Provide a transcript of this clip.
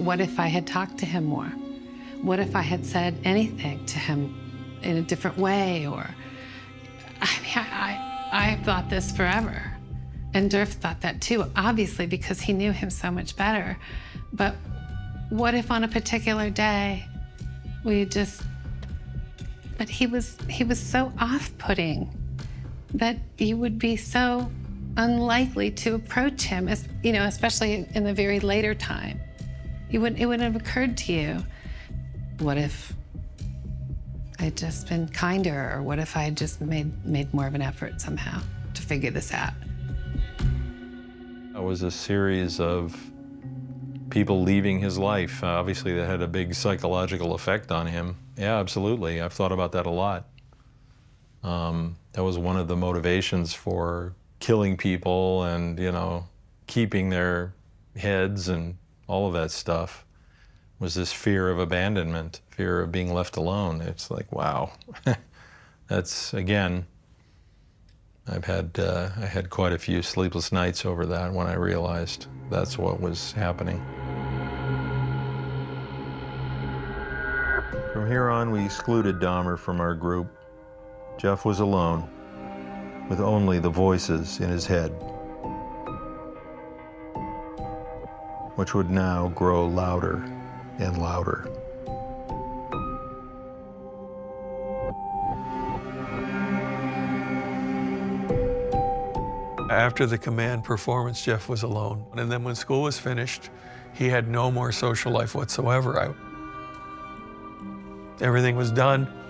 what if I had talked to him more? What if I had said anything to him in a different way? Or, I mean, I thought this forever. And Durf thought that too, obviously, because he knew him so much better. But what if on a particular day but he was so off-putting that you would be so unlikely to approach him, especially in the very later time. It wouldn't have occurred to you. What if I'd just been kinder, or what if I had just made more of an effort somehow to figure this out? It was a series of people leaving his life. Obviously, that had a big psychological effect on him. Yeah, absolutely. I've thought about that a lot. That was one of the motivations for killing people and, keeping their heads and all of that stuff, was this fear of abandonment, fear of being left alone. It's like, wow. That's, again, I had quite a few sleepless nights over that when I realized that's what was happening. From here on, we excluded Dahmer from our group. Jeff was alone, with only the voices in his head, which would now grow louder and louder. After the command performance, Jeff was alone. And then when school was finished, he had no more social life whatsoever. Everything was done.